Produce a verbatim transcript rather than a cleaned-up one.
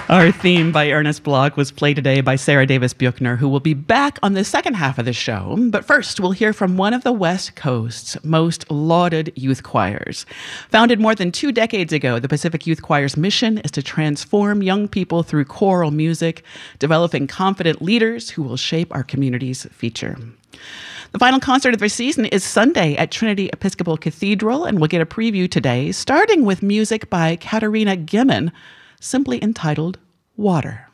Our theme by Ernest Bloch was played today by Sarah Davis Buechner, who will be back on the second half of the show. But first, we'll hear from one of the West Coast's most lauded youth choirs. Founded more than two decades ago, the Pacific Youth Choir's mission is to transform young people through choral music, developing confident leaders who will shape our community's future. The final concert of the season is Sunday at Trinity Episcopal Cathedral, and we'll get a preview today, starting with music by Katerina Gimin, simply entitled Water.